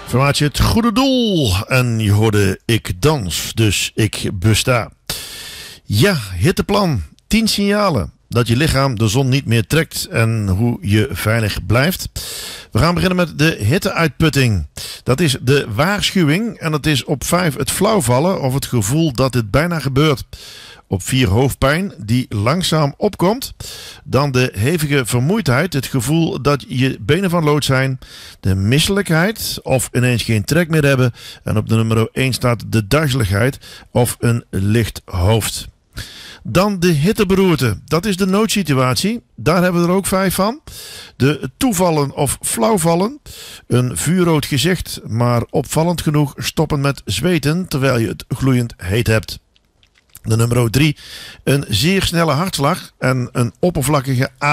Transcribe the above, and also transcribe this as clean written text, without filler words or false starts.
Formatie Het Goede Doel. En je hoorde Ik Dans, dus ik besta. Ja, hitteplan. 10 signalen dat je lichaam de zon niet meer trekt en hoe je veilig blijft. We gaan beginnen met de hitteuitputting. Dat is de waarschuwing en dat is op 5 het flauwvallen of het gevoel dat dit bijna gebeurt. Op 4 hoofdpijn die langzaam opkomt. Dan de hevige vermoeidheid, het gevoel dat je benen van lood zijn. De misselijkheid of ineens geen trek meer hebben. En op de nummer 1 staat de duizeligheid of een licht hoofd. Dan de hitteberoerte. Dat is de noodsituatie. Daar hebben we er ook 5 van. De toevallen of flauwvallen. Een vuurrood gezicht, maar opvallend genoeg stoppen met zweten terwijl je het gloeiend heet hebt. De nummer 3. Een zeer snelle hartslag en een oppervlakkige